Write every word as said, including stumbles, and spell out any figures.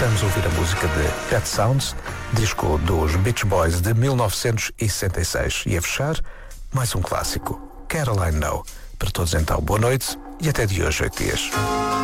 Voltamos a ouvir a música de Pet Sounds, disco dos Beach Boys de mil novecentos e sessenta e seis. E a fechar, mais um clássico, Caroline No. Para todos então, boa noite e até de hoje, oito dias.